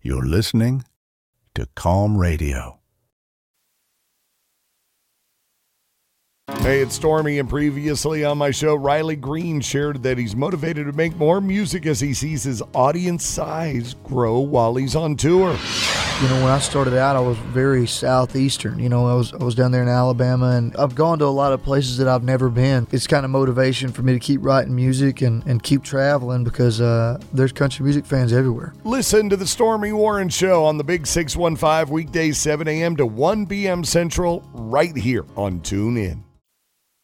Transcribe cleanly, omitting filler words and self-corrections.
You're listening to Calm Radio. Hey, it's Stormy, and previously on my show, Riley Green shared that he's motivated to make more music as he sees his audience size grow while he's on tour. You know, when I started out, I was very southeastern. You know, I was down there in Alabama, and I've gone to a lot of places that I've never been. It's kind of motivation for me to keep writing music and keep traveling because there's country music fans everywhere. Listen to the Stormy Warren Show on the Big 615 weekdays 7 a.m. to 1 p.m. Central right here on TuneIn.